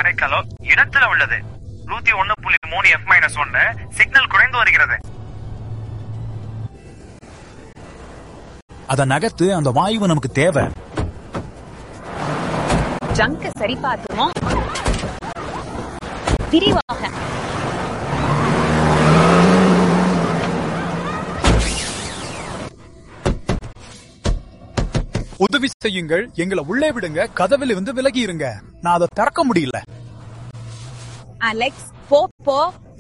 அரைக்கலோ இடத்துல உள்ளது. 101.3 F-1 signal குறைந்து வருகிறது. அத நகர்த்து, அந்த வாயு நமக்கு தேவை. ஜங்க சரி பார்த்துமோ விரிவாக. உதவி செய்யுங்கள், எங்களை உள்ளே விடுங்க, கதவில் இருந்து விலகி இருங்க. நான் அதை திறக்க முடியல. அலெக்ஸ், போ.